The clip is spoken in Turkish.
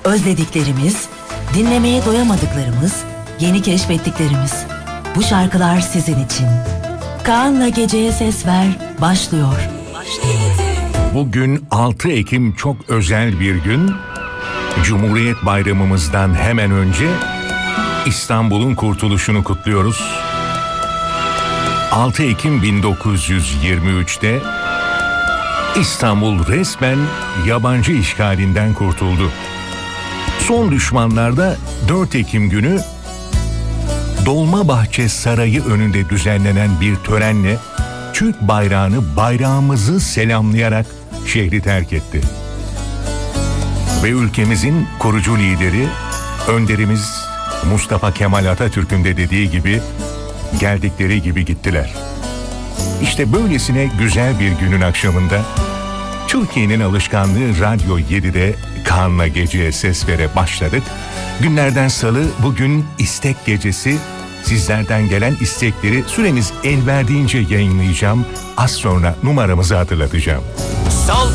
Özlediklerimiz, dinlemeye doyamadıklarımız, yeni keşfettiklerimiz. Bu şarkılar sizin için. Kaan'la Geceye Ses Ver başlıyor. Bugün 6 Ekim çok özel bir gün. Cumhuriyet Bayramımızdan hemen önce İstanbul'un kurtuluşunu kutluyoruz. 6 Ekim 1923'te İstanbul resmen yabancı işgalinden kurtuldu. Son düşmanlar da 4 Ekim günü Dolmabahçe Sarayı önünde düzenlenen bir törenle Türk bayrağımızı selamlayarak şehri terk etti. Ve ülkemizin kurucu lideri, önderimiz Mustafa Kemal Atatürk'ün de dediği gibi geldikleri gibi gittiler. İşte böylesine güzel bir günün akşamında Türkiye'nin alışkanlığı Radyo 7'de Kaan'la Geceye Ses Ver'e başladık. Günlerden salı, bugün istek gecesi. Sizlerden gelen istekleri süremiz el verdiğince yayınlayacağım. Az sonra numaramızı hatırlatacağım.